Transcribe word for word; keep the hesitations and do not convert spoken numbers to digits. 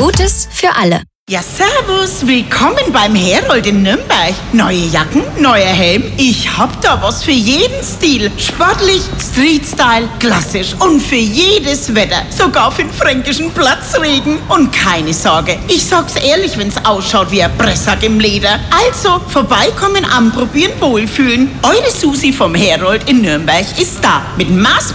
Gutes für alle. Ja, servus, willkommen beim Herold in Nürnberg. Neue Jacken, neuer Helm, ich hab da was für jeden Stil. Sportlich, Street-Style, klassisch und für jedes Wetter. Sogar für den fränkischen Platzregen. Und keine Sorge, ich sag's ehrlich, wenn's ausschaut wie ein Pressack im Leder. Also, vorbeikommen, anprobieren, wohlfühlen. Eure Susi vom Herold in Nürnberg ist da. Mit Maß